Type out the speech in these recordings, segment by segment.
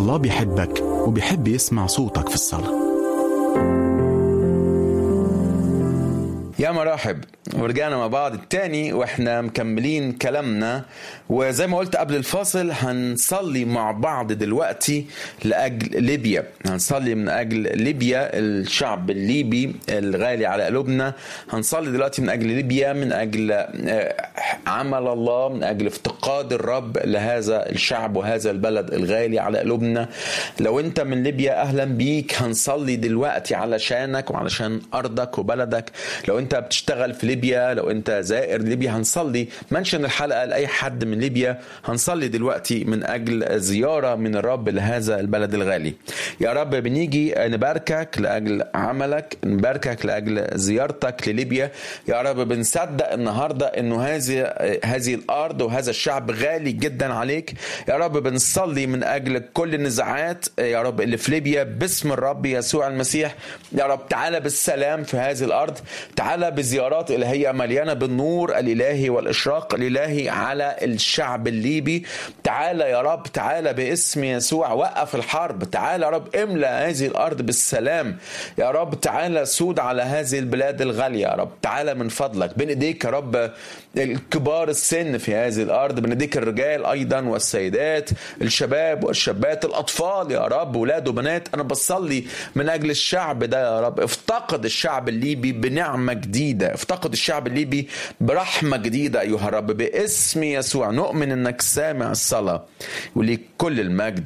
الله بيحبك وبيحب يسمع صوتك في الصلاة. يا مرحب، ورجعنا مع بعض التاني واحنا مكملين كلامنا. وزي ما قلت قبل الفاصل هنصلي مع بعض دلوقتي لأجل ليبيا. هنصلي من أجل ليبيا، الشعب الليبي الغالي على قلوبنا. هنصلي دلوقتي من أجل ليبيا، من أجل عمل الله، من أجل افتقاد الرب لهذا الشعب وهذا البلد الغالي على قلوبنا. لو انت من ليبيا أهلا بيك. هنصلي دلوقتي علشانك وعلشان أرضك وبلدك. لو انت بتشتغل في ليبيا، لو انت زائر ليبيا، هنصلي منشن الحلقة لأي حد من ليبيا. هنصلي دلوقتي من أجل زيارة من الرب لهذا البلد الغالي. يا رب بنيجي نباركك لأجل عملك، نباركك لأجل زيارتك لليبيا. يا رب بنصدق النهاردة انه هذه الأرض وهذا الشعب غالي جدا عليك. يا رب بنصلي من أجل كل النزاعات يا رب اللي في ليبيا باسم الرب يسوع المسيح. يا رب تعالى بالسلام في هذه الأرض، تعالى بزيارات إلهية مليانة بالنور الإلهي والإشراق الإلهي على الشعب الليبي. تعالى يا رب، تعالى باسم يسوع وقف الحرب. تعالى يا رب املأ هذه الأرض بالسلام. يا رب تعالى سود على هذه البلاد الغالية. يا رب تعالى من فضلك، بين ايديك يا رب الكبار السن في هذه الأرض، بين ايديك الرجال أيضا والسيدات، الشباب والشابات، الأطفال يا رب، ولاد وبنات. أنا بصلي من أجل الشعب ده يا رب. افتقد الشعب الليبي بنعمة جديدة، افتقد الشعب الليبي برحمة جديدة أيها الرب باسم يسوع. نؤمن أنك سامع الصلاة وليك كل المجد.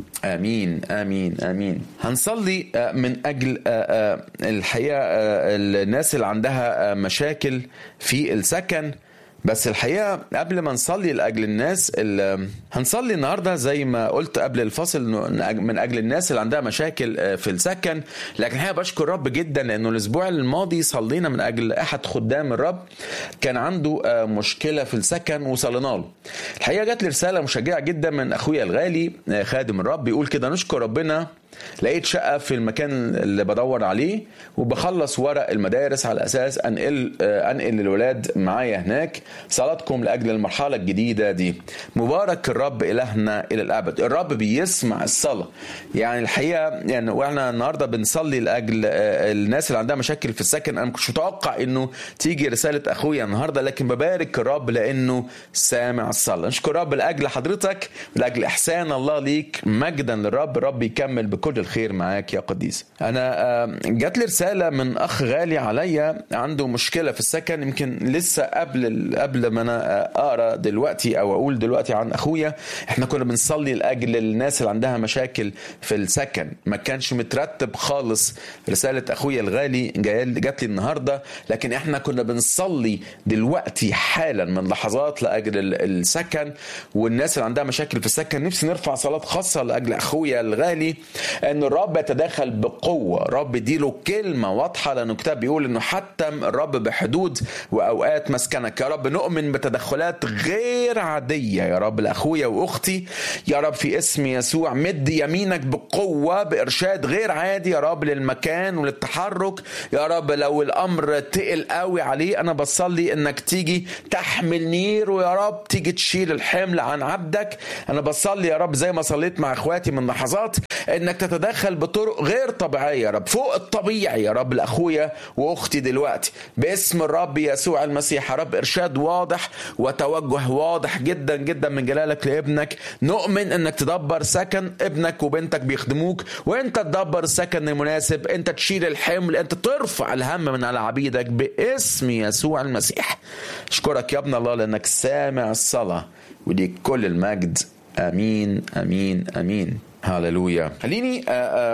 آمين آمين آمين. هنصلي من أجل الحقيقة الناس اللي عندها مشاكل في السكن. بس الحقيقة قبل ما نصلي لأجل الناس هنصلي النهاردة زي ما قلت قبل الفصل من أجل الناس اللي عندها مشاكل في السكن. لكن الحقيقة بشكر الرب جدا لأنه الأسبوع الماضي صلينا من أجل أحد خدام الرب كان عنده مشكلة في السكن وصلينا له. الحقيقة جات لي رسالة مشجعة جدا من أخويا الغالي خادم الرب بيقول كده: نشكر ربنا لقيت شقة في المكان اللي بدور عليه وبخلص ورق المدارس على أساس أنقل الولاد معايا هناك. صلاتكم لأجل المرحلة الجديدة دي. مبارك الرب إلهنا إلى الأبد. الرب بيسمع الصلاة. يعني الحقيقة يعني وإحنا النهاردة بنصلي لأجل الناس اللي عندها مشاكل في السكن. أنا مش متوقع إنه تيجي رسالة أخويا النهاردة، لكن ببارك الرب لأنه سامع الصلاة. نشكر الرب لأجل حضرتك ولأجل إحسان الله ليك. مجدا للرب. الرب يكمل بكل الخير معاك يا قديس. أنا جات لي رسالة من أخ غالي عليا عنده مشكلة في السكن. يمكن لسه قبل ما أنا أقرأ دلوقتي أو أقول دلوقتي عن أخويا، إحنا كنا بنصلي لأجل الناس اللي عندها مشاكل في السكن. ما كانش مترتب خالص رسالة أخويا الغالي جات لي النهاردة، لكن إحنا كنا بنصلي دلوقتي حالا من لحظات لأجل السكن والناس اللي عندها مشاكل في السكن. نفسي نرفع صلاة خاصة لأجل أخويا الغالي ان الرب يتدخل بقوة. رب يديله كلمة واضحة، لأنه الكتاب بيقول انه حتم الرب بحدود واوقات مسكنك. يا رب نؤمن بتدخلات غير عادية يا رب لأخويا واختي. يا رب في اسم يسوع مد يمينك بقوة بإرشاد غير عادي يا رب للمكان وللتحرك. يا رب لو الامر تقل قوي عليه انا بصلي انك تيجي تحمل نير ويا رب تيجي تشيل الحمل عن عبدك. انا بصلي يا رب زي ما صليت مع اخواتي من لحظات انك تتدخل بطرق غير طبيعية يا رب، فوق الطبيعي يا رب لأخويا وأختي دلوقتي باسم الرب يسوع المسيح. يا رب إرشاد واضح وتوجه واضح جدا جدا من جلالك لابنك. نؤمن انك تدبر سكن ابنك وبنتك بيخدموك، وانت تدبر السكن المناسب، انت تشيل الحمل، انت ترفع الهم من على عبيدك باسم يسوع المسيح. اشكرك يا ابن الله لانك سامع الصلاة وليك كل المجد. امين امين امين. هاللويا. خليني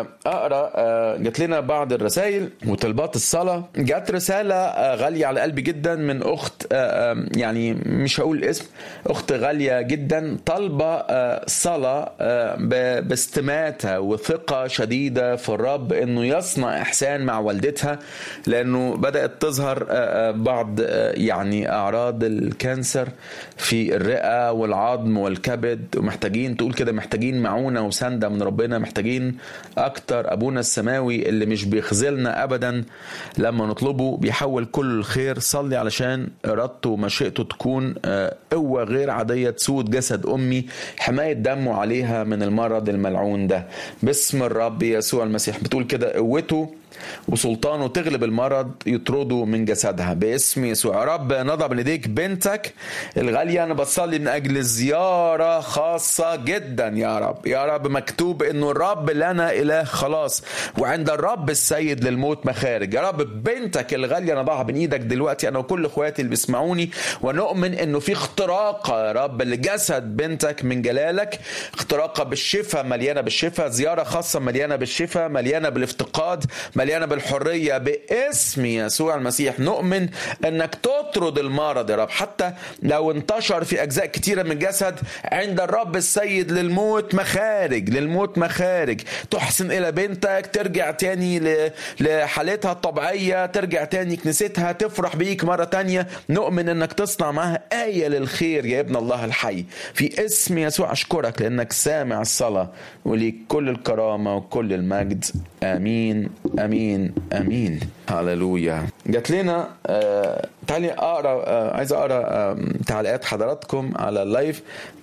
اقرا. جات لنا بعض الرسائل وطلبات الصلاه. جات رساله غاليه على قلبي جدا من اخت، يعني مش هقول اسم، اخت غاليه جدا طالبه صلاه باستماتة وثقه شديده في الرب انه يصنع احسان مع والدتها، لانه بدات تظهر بعض يعني اعراض الكانسر في الرئه والعظم والكبد، ومحتاجين تقول كده محتاجين معونه وسند مساندة من ربنا، محتاجين أكتر أبونا السماوي اللي مش بيخذلنا أبدا لما نطلبه، بيحول كل الخير. صلي علشان إرادته ومشيئته تكون قوة غير عادية تسود جسد أمي، حماية دمه عليها من المرض الملعون ده باسم الرب يسوع المسيح. بتقول كده قوته وسلطانه تغلب المرض، يطرده من جسدها باسم يسوع. يا رب نضع بين ايديك بنتك الغاليه، انا بصلي من اجل زياره خاصه جدا يا رب. يا رب مكتوب انه الرب لنا اله خلاص، وعند الرب السيد للموت مخارج. يا رب بنتك الغاليه نضعها بين ايدك دلوقتي انا وكل اخواتي اللي بيسمعوني، ونؤمن انه في اختراقه يا رب لجسد بنتك من جلالك، اختراقه بالشفاء، مليانه بالشفاء، زياره خاصه مليانه بالشفاء، مليانه بالافتقاد، مليانة بالحرية باسم يسوع المسيح. نؤمن أنك تطرد المرض يا رب، حتى لو انتشر في أجزاء كتيرة من الجسد، عند الرب السيد للموت مخارج، للموت مخارج. تحسن إلى بنتك، ترجع تاني لحالتها الطبيعية، ترجع تاني كنيستها، تفرح بيك مرة تانية. نؤمن أنك تصنع معها آية للخير يا ابن الله الحي في اسم يسوع. أشكرك لأنك سامع الصلاة، وليك كل الكرامة وكل المجد. آمين امين امين. هاللويا. جات لنا تعالي اقرا، عايز اقرا تعليقات حضراتكم على اللايف.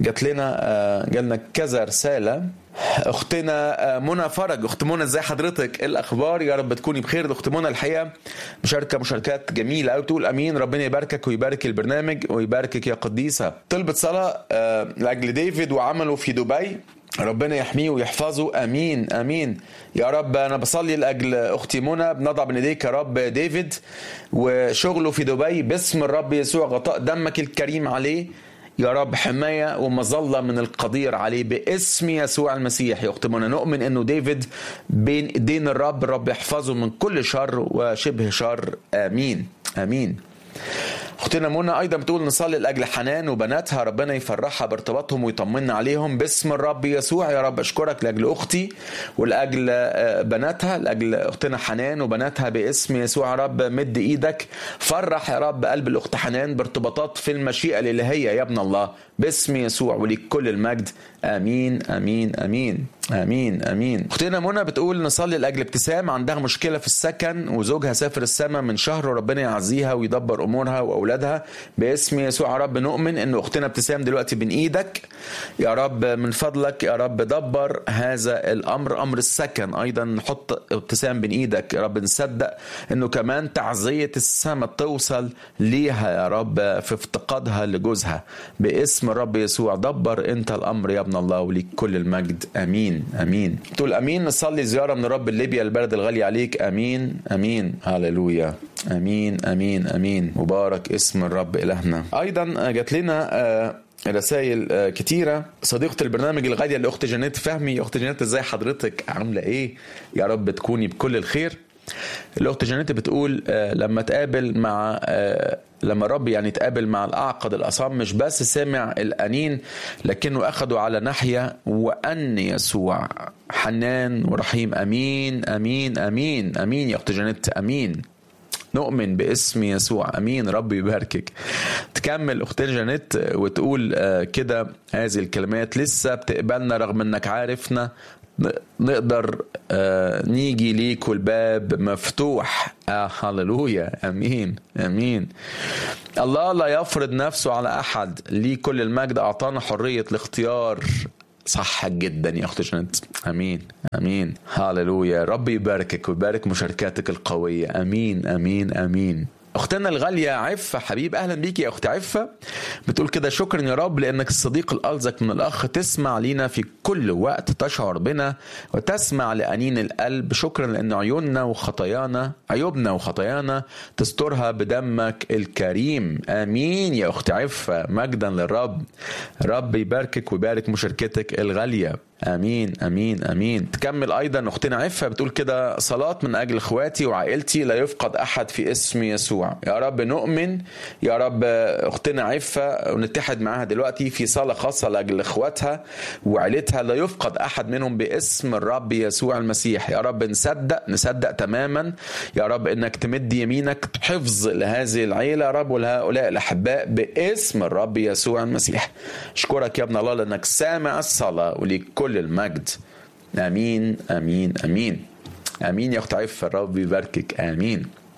جالنا كذا رساله. اختنا منى فرج، اخت منى ازاي حضرتك؟ ايه الاخبار؟ يا رب تكوني بخير. اخت منى الحقيقه مشاركات جميله قوي، تقول امين، ربنا يباركك ويبارك البرنامج ويباركك يا قديسه. طلبت صلاه لاجل ديفيد وعمله في دبي، ربنا يحميه ويحفظه. امين امين يا رب. انا بصلي لاجل اختي منى، بنضع بين ايديك يا رب ديفيد وشغله في دبي باسم الرب يسوع، غطاء دمك الكريم عليه يا رب، حماية ومظلة من القدير عليه باسم يسوع المسيح. يا اختي منى نؤمن انه ديفيد بين ايدين الرب يحفظه من كل شر وشبه شر. امين امين. اختنا منى ايضا بتقول نصلي لاجل حنان وبناتها، ربنا يفرحها بارتباطهم ويطمنا عليهم باسم الرب يسوع. يا رب اشكرك لاجل اختي ولاجل بناتها، لاجل اختنا حنان وبناتها باسم يسوع. يا رب مد ايدك، فرح يا رب قلب الاخت حنان بارتباطات في المشيئه الالهيه يا ابن الله باسم يسوع، وليك كل المجد. امين امين امين امين امين. اختنا منى بتقول نصلي لاجل ابتسام، عندها مشكله في السكن وزوجها سافر السماء من شهر، وربنا يعزيها ويدبر امورها واولادها باسم يسوع. يا رب نؤمن ان اختنا ابتسام دلوقتي بين ايدك يا رب، من فضلك يا رب دبر هذا الامر، امر السكن. ايضا نحط ابتسام بين ايدك يا رب، نصدق انه كمان تعزيه السماء توصل ليها يا رب في افتقادها لجوزها باسم الرب يسوع. دبر انت الامر يا ابن الله وليك كل المجد. امين امين. تقول امين. نصلي زياره من رب ليبيا البلد الغالي عليك. امين امين. هاللويا. امين امين امين. مبارك اسم الرب الهنا. ايضا جات لنا رسائل كتيرة. صديقة البرنامج الغالية الأخت جنات فهمي. أخت جنات ازاي حضرتك؟ عاملة ايه؟ يا رب تكوني بكل الخير. الأخت جنات بتقول لما الرب يعني تقابل مع الأعقد الأصم، مش بس سمع الأنين لكنه أخده على ناحية، وأن يسوع حنان ورحيم. أمين أمين أمين أمين يا أخت جنات. أمين. نؤمن باسم يسوع. امين. رب يباركك. تكمل اختنا جانيت وتقول كده هذه الكلمات: لسه بتقبلنا رغم انك عارفنا، نقدر نيجي ليك والباب مفتوح. هاللويا. امين امين. الله لا يفرض نفسه على احد، ليه كل المجد، اعطانا حرية الاختيار. صح جدا يا اخت جنات. امين امين. هاللويا. رب يباركك ويبارك مشاركاتك القوية. امين امين امين. اختنا الغالية عفة حبيب، اهلا بيك يا اختي عفة. بتقول كده: شكرا يا رب لانك الصديق الالزق من الاخ، تسمع لينا في كل وقت، تشعر بنا وتسمع لأنين القلب. شكرا لان عيوبنا وخطايانا تسترها بدمك الكريم. امين يا اختي عفة. مجدا للرب. رب يباركك ويبارك مشاركتك الغالية. امين امين امين. تكمل ايضا اختنا عفة بتقول كده: صلاة من اجل اخواتي وعائلتي، لا يفقد احد في اسم يسوع. يا رب نؤمن يا رب اختنا عفة ونتحد معها دلوقتي في صلاة خاصة لاجل اخواتها وعائلتها، لا يفقد احد منهم باسم الرب يسوع المسيح. يا رب نصدق تماما يا رب انك تمد يمينك حفظ لهذه العيلة يا رب ولهؤلاء الاحباء باسم الرب يسوع المسيح. اشكرك يا ابن الله لانك سامع الصلاة وليك كل المجد. آمين آمين آمين آمين يا أخت عفة، الرب يباركك. آمين.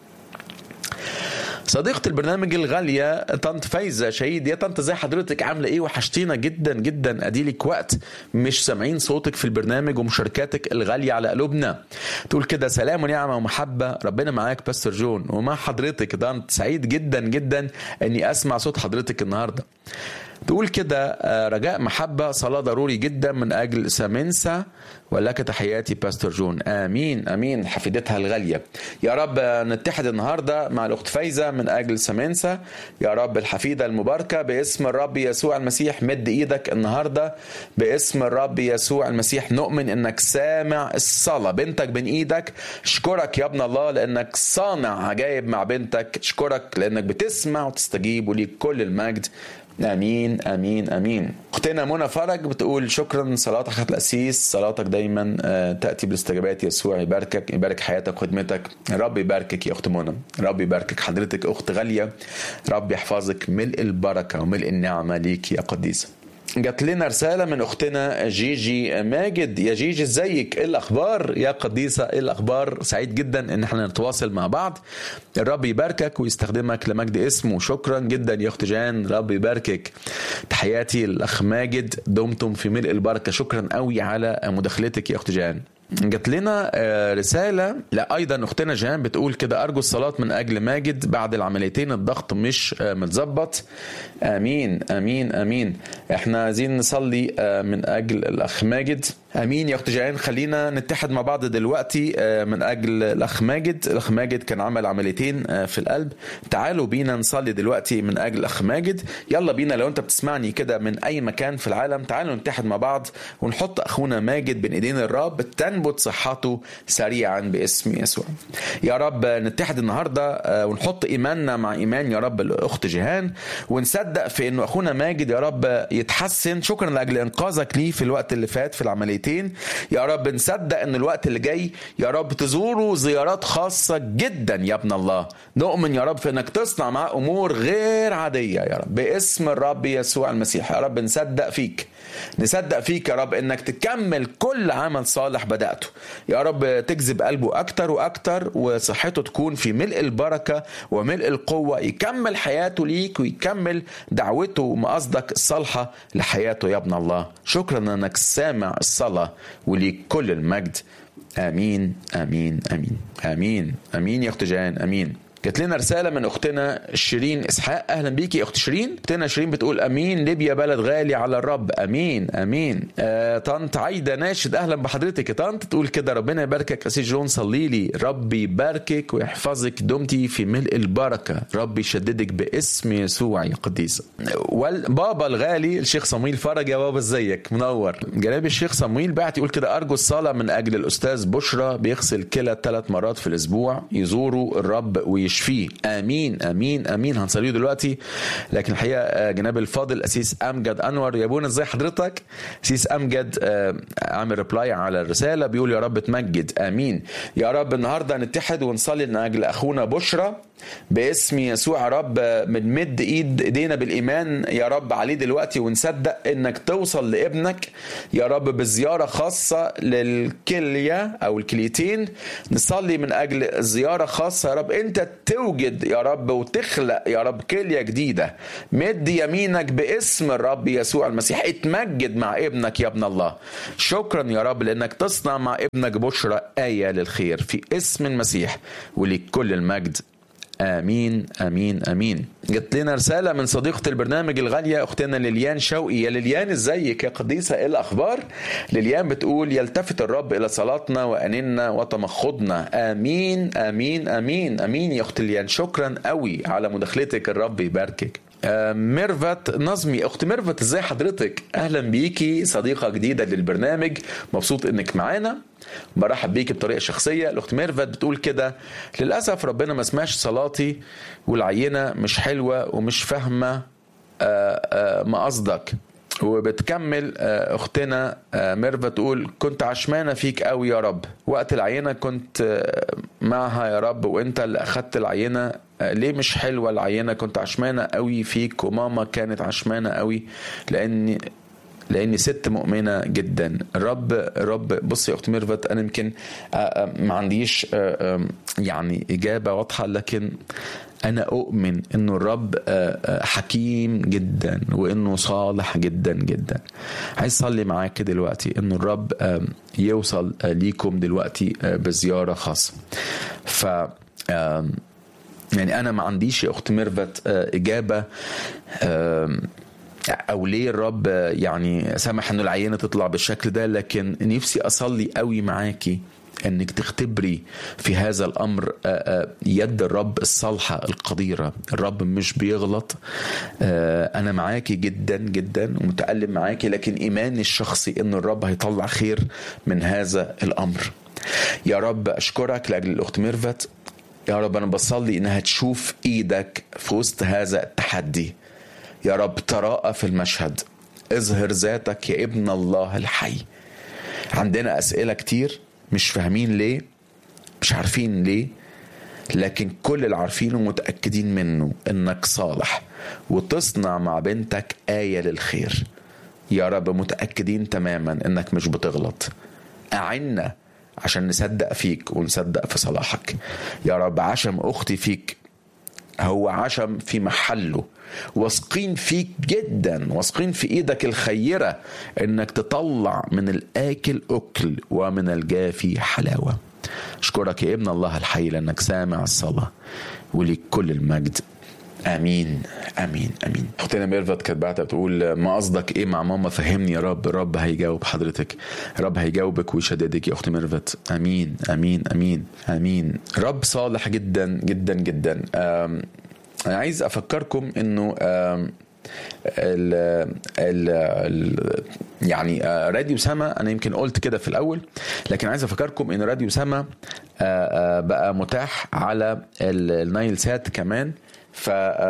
صديقة البرنامج الغالية طنط فايزة شهيد، يا طنط زي حضرتك عاملة ايه؟ وحشتينا جدا جدا، اديلك وقت مش سامعين صوتك في البرنامج ومشاركاتك الغالية على قلوبنا. تقول كده سلام ونعمة ومحبة، ربنا معاك باستر جون ومع حضرتك يا طنط، سعيد جدا جدا اني اسمع صوت حضرتك النهاردة. تقول كده رجاء محبة صلاة ضروري جدا من أجل سامنسا ولك تحياتي باستر جون. آمين آمين حفيدتها الغالية. يا رب نتحد النهاردة مع الأخت فايزة من أجل سامنسا، يا رب الحفيدة المباركة باسم الرب يسوع المسيح. مد إيدك النهاردة باسم الرب يسوع المسيح، نؤمن إنك سامع الصلاة. بنتك بين إيدك، اشكرك يا ابن الله لأنك صانع عجائب مع بنتك، اشكرك لأنك بتسمع وتستجيب، وليك كل المجد. آمين آمين آمين. أختنا منى فرج بتقول شكرا صلاتك أخت الأسيس، صلاتك دايما تأتي بالاستجابات. يسوع يباركك، يبارك حياتك وخدمتك. رب يباركك يا أخت منى، رب يباركك حضرتك أخت غالية، رب يحفظك ملء البركة وملء النعمة ليك يا قديسة. جات لنا رسالة من أختنا جيجي ماجد. يا جيجي ازيك؟ ايه الأخبار يا قديسة؟ ايه الأخبار؟ سعيد جدا ان احنا نتواصل مع بعض. الرب يباركك ويستخدمك لمجد اسمه. شكرا جدا يا أخت جان، رب يباركك. تحياتي الأخ ماجد، دمتم في ملء البركة. شكرا قوي على مداخلتك يا أخت جان. جات لنا رسالة أيضا أختنا جان بتقول كده أرجو الصلاة من أجل ماجد بعد العمليتين، الضغط مش متظبط. آمين آمين آمين. احنا عايزين نصلي من أجل الأخ ماجد. آمين يا أخت جان. خلينا نتحد مع بعض دلوقتي من أجل الأخ ماجد. الأخ ماجد كان عمل عمليتين في القلب. تعالوا بينا نصلي دلوقتي من أجل الأخ ماجد. يلا بينا لو أنت بتسمعني كده من أي مكان في العالم، تعالوا نتحد مع بعض ونحط أخونا ماجد بين إيدين الرب، تنبت صحته سريعا باسم يسوع. يا رب نتحد النهاردة ونحط إيماننا مع إيمان يا رب الأخت جيهان، ونصدق في إنه أخونا ماجد يا رب يتحسن. شكرا لأجل إنقاذك ليه في الوقت اللي فات في العمليتين. يا رب نصدق إن الوقت اللي جاي يا رب تزوره زيارات خاصة جدا يا ابن الله. نؤمن يا رب في إنك تصنع معاه أمور غير عادية يا رب باسم الرب يسوع المسيح. يا رب نصدق فيك، نصدق فيك يا رب إنك تكمل كل عمل صالح بدأته. يا رب تجذب قلبه أكتر وأكتر، وصحته تكون في ملء البركة وملء القوة، يكمل حياته ليك ويكمل دعوته ومقصدك الصالحة لحياته يا ابن الله. شكرا أنك سامع الصلاة وليك كل المجد. آمين آمين آمين آمين آمين يا أخت جان. آمين. جات لنا رسالة من أختنا شيرين إسحاق. أهلا بيكي أخت شيرين. أختنا شيرين بتقول أمين، ليبيا بلد غالي على الرب. أمين أمين. طنط عايدة ناشد، أهلا بحضرتك يا طنط. تقول كده ربنا يباركك أسيس جون، صلي لي ربي يباركك ويحفظك، دمتي في ملء البركة، ربي يشددك باسم يسوع يا قديسة. والبابا الغالي الشيخ صمويل فرج، يا بابا ازيك؟ منور. جناب الشيخ صمويل بعت يقول كده أرجو الصلاة من أجل الأستاذ بشرى، بيغسل كلى 3 مرات في الأسبوع، يزوروا الرب ويشفيه. آمين آمين آمين. هنصليه دلوقتي. لكن الحقيقة جناب الفاضل أسيس أمجد أنور، يا ابونا ازاي حضرتك؟ أسيس أمجد عامل ريبلاي على الرسالة بيقول يا رب تمجد. آمين. يا رب النهاردة نتحد ونصلي من أجل أخونا بشرى باسم يسوع. يا رب بنمد ايدينا بالايمان يا رب عليه دلوقتي، ونصدق انك توصل لابنك يا رب بزياره خاصه للكليه او الكليتين. نصلي من اجل زياره خاصه يا رب، انت توجد يا رب وتخلق يا رب كليه جديده. مد يمينك باسم الرب يسوع المسيح، اتمجد مع ابنك يا ابن الله. شكرا يا رب لانك تصنع مع ابنك بشرى ايه للخير في اسم المسيح، ولك كل المجد. آمين آمين آمين. جت لنا رسالة من صديقة البرنامج الغالية أختنا ليليان شوقي. يا ليليان ازيك يا قديسة؟ ايه الأخبار؟ ليليان بتقول يلتفت الرب إلى صلاتنا وأننا وتمخضنا. آمين آمين آمين آمين يا أخت ليليان. شكرا قوي على مداخلتك، الرب يباركك. ميرفت نظمي. أخت ميرفت ازاي حضرتك؟ أهلا بيكي، صديقة جديدة للبرنامج، مبسوط إنك معانا، برحب بيكي بطريقة شخصية. الأخت ميرفت بتقول كده للأسف ربنا ما سمعش صلاتي والعينة مش حلوة ومش فاهمة ما قصدك. وبتكمل أختنا ميرفت تقول كنت عشمانة فيك قوي يا رب، وقت العينة كنت معها يا رب وانت اللي أخدت العينة، ليه مش حلوة العينة؟ كنت عشمانة قوي فيك وماما كانت عشمانة قوي لأن لاني ست مؤمنه جدا. الرب بصي يا اخت ميرفت، انا يمكن ما عنديش يعني اجابه واضحه، لكن انا اؤمن انه الرب حكيم جدا وانه صالح جدا جدا. عايز اصلي معاك دلوقتي انه الرب يوصل ليكم دلوقتي بزياره خاصه. ف يعني انا ما عنديش يا اخت ميرفت اجابه او ليه الرب يعني سمح انه العينه تطلع بالشكل ده، لكن نفسي اصلي قوي معاكي انك تختبري في هذا الامر يد الرب الصالحه القديره. الرب مش بيغلط. انا معاكي جدا جدا ومتألم معاكي، لكن ايماني الشخصي ان الرب هيطلع خير من هذا الامر. يا رب اشكرك لاجل الاخت ميرفت. يا رب انا بصلي انها تشوف ايدك في وسط هذا التحدي. يا رب تراءى في المشهد، اظهر ذاتك يا ابن الله الحي. عندنا أسئلة كتير، مش فاهمين ليه، مش عارفين ليه، لكن كل اللي عارفينه متأكدين منه انك صالح وتصنع مع بنتك آية للخير. يا رب متأكدين تماما انك مش بتغلط. أعنا عشان نصدق فيك ونصدق في صلاحك. يا رب عشم أختي فيك هو عشم في محله، واثقين فيك جدا، واثقين في ايدك الخيرة انك تطلع من الآكل أكل ومن الجافي حلاوة. اشكرك يا ابن الله الحي لأنك سامع الصلاة، وليك كل المجد. امين امين امين. اختنا ميرفت كانت بعتها بتقول ما قصدك ايه مع ماما؟ فهمني يا رب. الرب هيجاوب حضرتك، الرب هيجاوبك ويشددك يا اختي ميرفت. امين امين امين امين. رب صالح جدا جدا جدا. انا عايز افكركم انه يعني راديو سما، انا يمكن قلت كده في الاول، لكن عايز افكركم ان راديو سما بقى متاح على النايل سات كمان. ف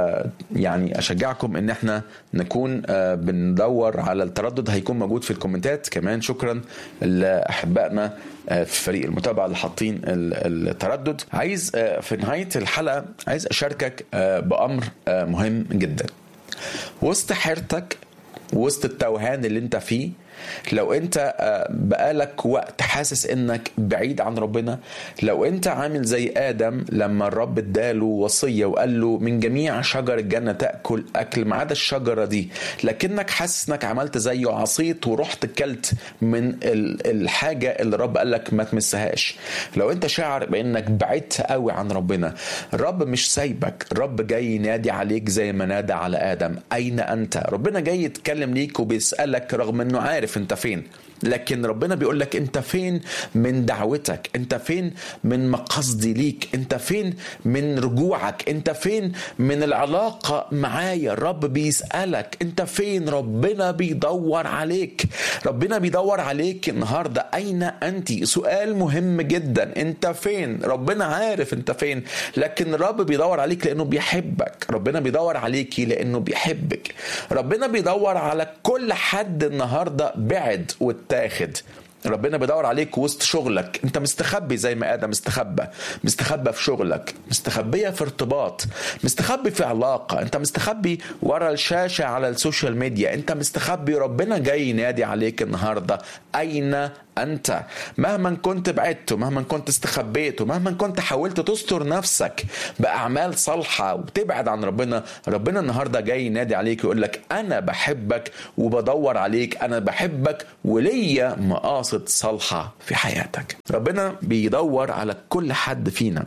يعني اشجعكم ان احنا نكون بندور على التردد، هيكون موجود في الكومنتات كمان. شكرا لاحبائنا في فريق المتابعه اللي حاطين التردد. عايز في نهايه الحلقه عايز اشاركك بامر مهم جدا. وسط حيرتك، وسط التوهان اللي انت فيه، لو انت بقالك وقت حاسس انك بعيد عن ربنا، لو انت عامل زي آدم لما الرب اداله وصية وقال له من جميع شجر الجنة تأكل أكل ما عدا الشجرة دي، لكنك حاسس انك عملت زيه، عصيت ورحت كلت من الحاجة اللي الرب قال لك ما تمسهاش، لو انت شاعر بانك بعدت قوي عن ربنا، الرب مش سايبك. الرب جاي ينادي عليك زي ما نادى على آدم، أين أنت؟ ربنا جاي يتكلم ليك وبيسألك رغم انه عارف انت فين، لكن ربنا بيقول لك انت فين من دعوتك؟ انت فين من مقصدي ليك؟ انت فين من رجوعك؟ انت فين من العلاقة معايا؟ الرب بيسألك انت فين. ربنا بيدور عليك، ربنا بيدور عليك النهاردة. اين انت؟ سؤال مهم جدا. انت فين؟ ربنا عارف انت فين، لكن الرب بيدور عليك لانه بيحبك. ربنا بيدور عليكي لانه بيحبك. ربنا بيدور على كل حد النهاردة بعد واتاخد. ربنا بيدور عليك وسط شغلك، انت مستخبي زي ما آدم مستخبى في شغلك، مستخبية في ارتباط، مستخبي في علاقة، انت مستخبي ورا الشاشة على السوشيال ميديا، انت مستخبي. ربنا جاي ينادي عليك النهاردة، اين أنت؟ مهما كنت بعدت، مهما كنت استخبيت، مهما كنت حاولت تستر نفسك بأعمال صالحة وتبعد عن ربنا، ربنا النهاردة جاي ينادي عليك ويقول لك أنا بحبك وبدور عليك، أنا بحبك وليا مقاصد صالحة في حياتك. ربنا بيدور على كل حد فينا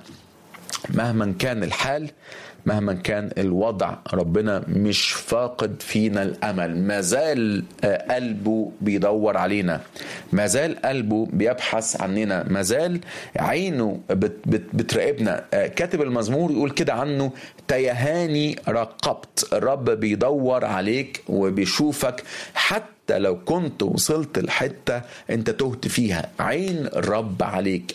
مهما كان الحال، مهما كان الوضع. ربنا مش فاقد فينا الأمل، ما زال قلبه بيدور علينا، ما زال قلبه بيبحث عننا، ما زال عينه بتراقبنا. كاتب المزمور يقول كده عنه تيهاني راقبت. الرب بيدور عليك وبيشوفك حتى لو كنت وصلت الحتة انت تهت فيها. عين الرب عليك،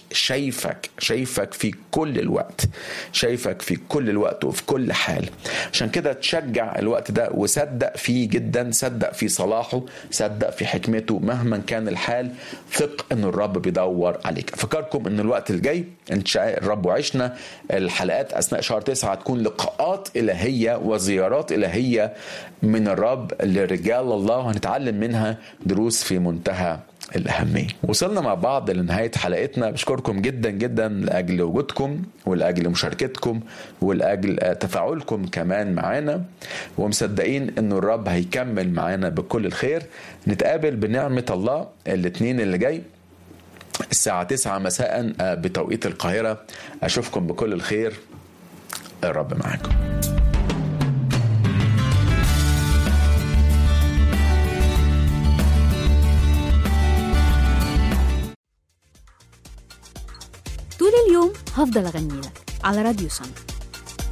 شايفك في كل الوقت، شايفك في كل الوقت وفي كل حال. عشان كده تشجع الوقت ده وصدق فيه جدا، صدق في صلاحه، صدق في حكمته مهما كان الحال. ثق ان الرب بيدور عليك. افكركم ان الوقت الجاي ان شاء الرب وعشنا الحلقات اثناء شهر 9 هتكون لقاءات إلهية وزيارات إلهية من الرب لرجال الله، وهنتعلم منها دروس في منتهى الأهمية. وصلنا مع بعض لنهاية حلقتنا. بشكركم جدا جدا لأجل وجودكم ولأجل مشاركتكم ولأجل تفاعلكم كمان معانا، ومصدقين أنه الرب هيكمل معانا بكل الخير. نتقابل بنعمة الله الاثنين اللي جاي الساعة 9 مساء بتوقيت القاهرة. أشوفكم بكل الخير. الرب معاكم. طول اليوم هفضل أغني لك على راديو سما.